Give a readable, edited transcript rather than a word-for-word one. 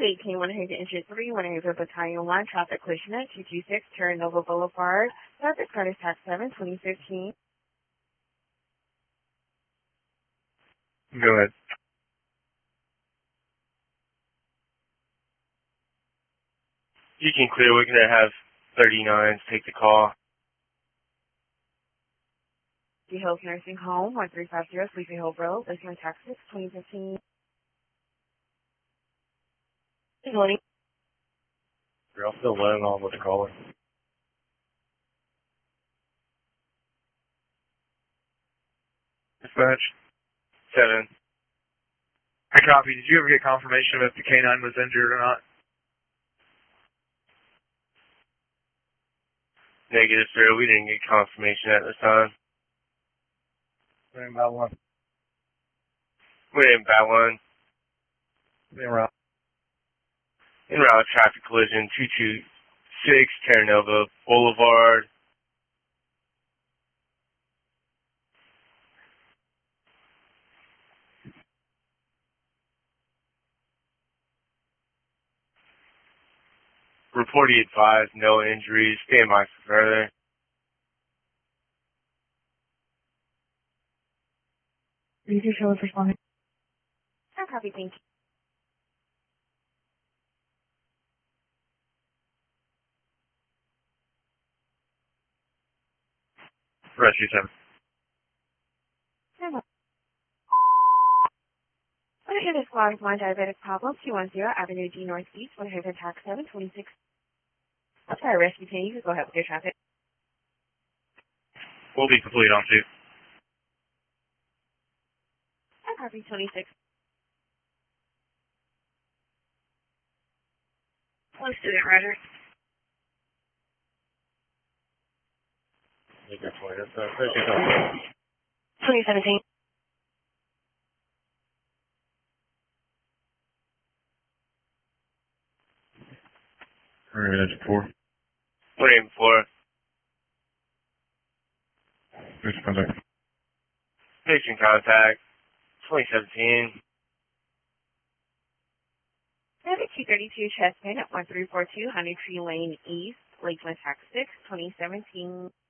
18, 103, 100 Battalion 1, traffic collision at 226 Terra Nova Boulevard, traffic card is tax 7, 2015. Go ahead. You can clear. We're going to have 39s take the call. The Hills Nursing Home, 1350 Sleepy Hill Road, Lisbon, Texas, 2015. Good morning. You're also letting on with the caller. Dispatch. 7. I copy. Did you ever get confirmation of if the K9 was injured or not? Negative, sir. We didn't get confirmation at this time. We're in about one. We're in about one. En route. En route, traffic collision, 226 Terra Nova Boulevard. Reporting advised, no injuries. Stand by for further. Reader show is responding. I copy, thank you. Rescue 7. What is this car my diabetic problem? 210 Avenue D Northeast, 100 tax 7, 26. I'm sorry, rescue team. You can go ahead with your traffic. We'll be complete on 2. I copy 26. Hello, student Roger. You got 20. That's 2017. We're in 4. We're in 4. Who's contact? Patient contact, 2017. Traffic 232 Chestnut at 1342 Honey Tree Lane East, Lakeland, Texas, 2017.